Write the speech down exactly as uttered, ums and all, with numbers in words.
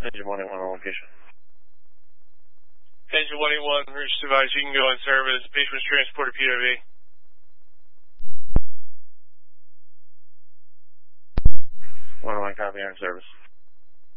Engine one eighty-one on location. Engine one eighty-one, reached advise you can go on service. Patient was transported P R V. one oh one copy on service.